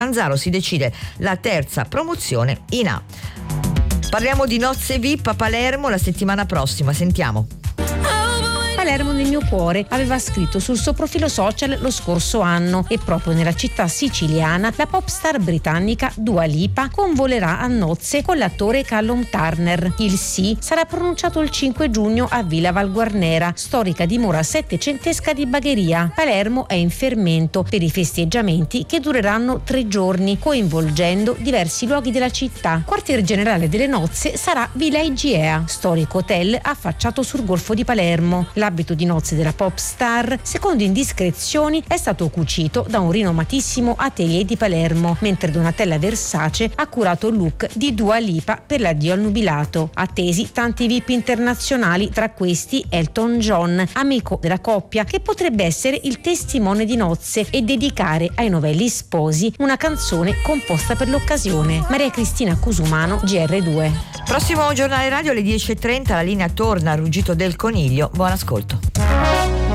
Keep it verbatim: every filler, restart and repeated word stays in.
Catanzaro si decide la terza promozione in A. Parliamo di nozze V I P a Palermo la settimana prossima, sentiamo. Palermo nel mio cuore aveva scritto sul suo profilo social lo scorso anno e proprio nella città siciliana la pop star britannica Dua Lipa convolerà a nozze con l'attore Callum Turner. Il sì sarà pronunciato il cinque giugno a Villa Valguarnera, storica dimora settecentesca di Bagheria. Palermo è in fermento per i festeggiamenti che dureranno tre giorni, coinvolgendo diversi luoghi della città. Quartier generale delle nozze sarà Villa Igea, storico hotel affacciato sul golfo di Palermo. L'abito di nozze della pop star, secondo indiscrezioni, è stato cucito da un rinomatissimo atelier di Palermo, mentre Donatella Versace ha curato il look di Dua Lipa per l'addio al nubilato. Attesi tanti V I P internazionali, tra questi Elton John, amico della coppia, che potrebbe essere il testimone di nozze e dedicare ai novelli sposi una canzone composta per l'occasione. Maria Cristina Cusumano, G R due. Prossimo giornale radio alle dieci e trenta, la linea torna al ruggito del coniglio. Buon ascolto.